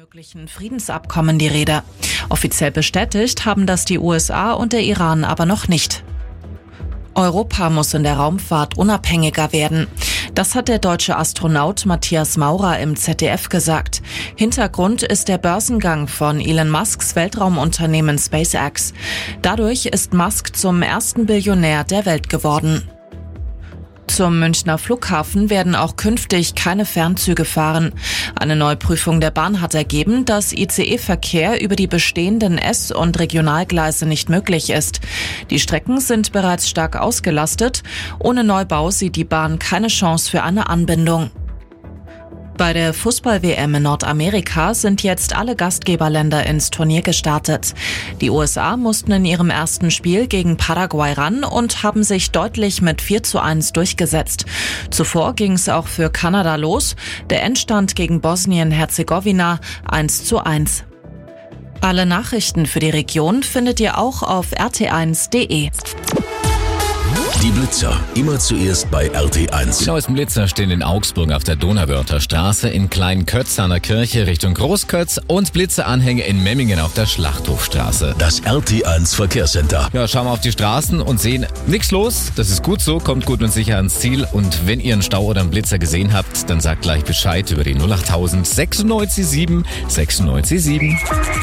möglichen Friedensabkommen die Rede. Offiziell bestätigt haben das die USA und der Iran aber noch nicht. Europa muss in der Raumfahrt unabhängiger werden. Das hat der deutsche Astronaut Matthias Maurer im ZDF gesagt. Hintergrund ist der Börsengang von Elon Musks Weltraumunternehmen SpaceX. Dadurch ist Musk zum ersten Billionär der Welt geworden. Zum Münchner Flughafen werden auch künftig keine Fernzüge fahren. Eine Neuprüfung der Bahn hat ergeben, dass ICE-Verkehr über die bestehenden S- und Regionalgleise nicht möglich ist. Die Strecken sind bereits stark ausgelastet. Ohne Neubau sieht die Bahn keine Chance für eine Anbindung. Bei der Fußball-WM in Nordamerika sind jetzt alle Gastgeberländer ins Turnier gestartet. Die USA mussten in ihrem ersten Spiel gegen Paraguay ran und haben sich deutlich mit 4:1 durchgesetzt. Zuvor ging es auch für Kanada los. Der Endstand gegen Bosnien-Herzegowina 1:1. Alle Nachrichten für die Region findet ihr auch auf rt1.de. Die Blitzer, immer zuerst bei RT1. Die neuesten Blitzer stehen in Augsburg auf der Donauwörther Straße, in Kleinkötz an der Kirche Richtung Großkötz und Blitzeranhänge in Memmingen auf der Schlachthofstraße. Das RT1 Verkehrscenter. Ja, schauen wir auf die Straßen und sehen, nichts los. Das ist gut so, kommt gut und sicher ans Ziel. Und wenn ihr einen Stau oder einen Blitzer gesehen habt, dann sagt gleich Bescheid über die 08000 96 7 96 7.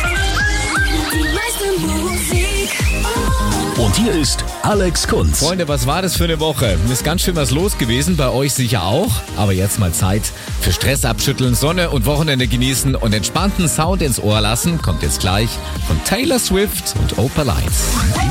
Und hier ist Alex Kunz. Freunde, was war das für eine Woche? Ist ganz schön was los gewesen, bei euch sicher auch. Aber jetzt mal Zeit für Stress abschütteln, Sonne und Wochenende genießen und entspannten Sound ins Ohr lassen. Kommt jetzt gleich von Taylor Swift und Opalite.